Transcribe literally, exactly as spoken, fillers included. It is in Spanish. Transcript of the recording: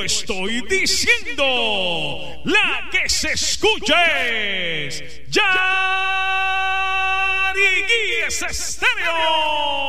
lo estoy diciendo. La que se escuche es Yari Guíes Estéreo.